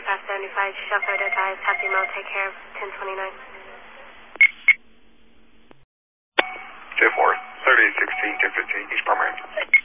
aircraft 75, chauffeur advised, Happy Mo, take care of 1029. J4, 3816, 1015, East Primary.